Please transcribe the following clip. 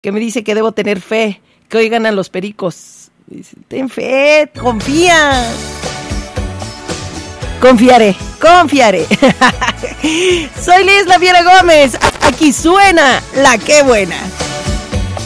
que me dice que debo tener fe, que hoy ganan los Pericos. Dice, ten fe, confía. Confiaré. Soy Liz La Fiera Gómez. Aquí suena La Qué Buena.